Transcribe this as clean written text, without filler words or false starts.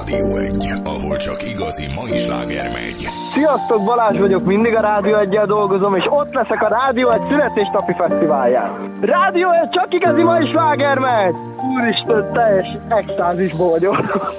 Rádió 1, ahol csak igazi mai sláger megy. Sziasztok, Balázs vagyok, mindig a Rádió 1-jel dolgozom, és ott leszek a Rádió 1 születésnapi fesztiválján. Rádió 1, csak igazi mai sláger megy! Úristen, teljes extázisból vagyok.